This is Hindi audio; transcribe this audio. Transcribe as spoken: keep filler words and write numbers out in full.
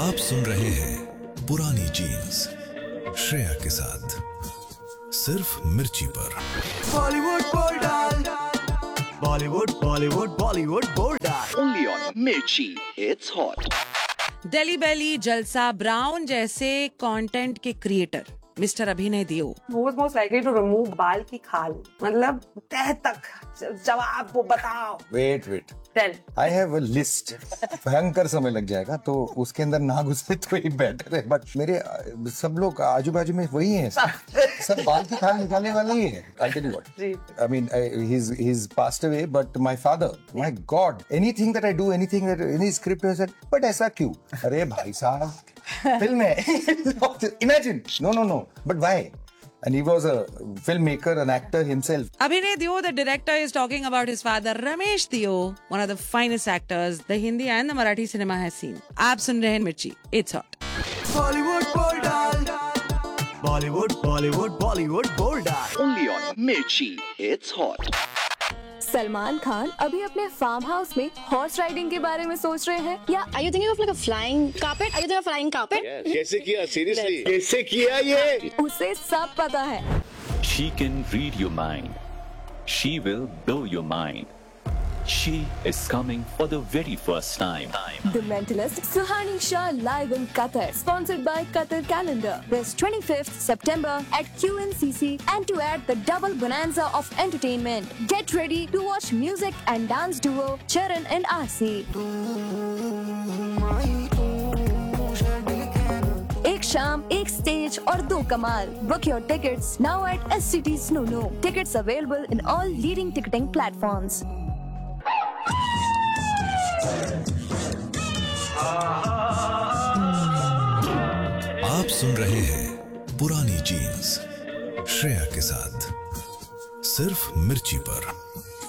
आप सुन रहे हैं पुरानी जीन्स श्रेया के साथ सिर्फ मिर्ची पर। Bollywood bold Bollywood Bollywood Bollywood bold Only on Mirchi. It's hot. Delhi बेली, जलसा, ब्राउन जैसे कंटेंट के क्रिएटर मिस्टर अभिनय दियो Who was most likely to remove बाल की खाल? मतलब तह तक जवाब वो बताओ। Wait wait Tell. I have a list. भयंकर समय लग जाएगा तो उसके अंदर ना घुसे तो ही बेटर है। बट मेरे अ, सब लोग आजू बाजू में वही हैं, सब सब बाल की खाल निकालने वाले ही हैं। I tell you what, I mean he is he is passed away, but my father, my God, anything that I do, anything that any script is, but ऐसा क्यों? अरे भाई साहब फिल्म है, imagine, no no no, but why? And he was a filmmaker, an actor himself. Abhinay Dio, the director, is talking about his father Ramesh Dio, one of the finest actors the Hindi and the Marathi cinema has seen. आप सुन रहे हैं मिर्ची, it's hot. Bollywood bold Bollywood Bollywood Bollywood bold Only on Mirchi. It's hot. Salman Khan अभी अपने फार्म हाउस में हॉर्स राइडिंग के बारे में सोच रहे हैं या Are you thinking of like a flying carpet? Are you thinking of flying carpet? कैसे किया? सीरियसली कैसे किया ये? उसे सब पता है। She can read your mind. She will blow your mind. She is coming for the very first time. The Mentalist Suhani Shah live in Qatar, sponsored by Qatar Calendar. This twenty-fifth September at Q N C C, and to add the double bonanza of entertainment. Get ready to watch music and dance duo Charan and Aasi. एक शाम, एक स्टेज और दो कमाल. Book your tickets now at S C T Snunu. Tickets available in all leading ticketing platforms. आप सुन रहे हैं पुरानी जीन्स श्रेया के साथ सिर्फ मिर्ची पर।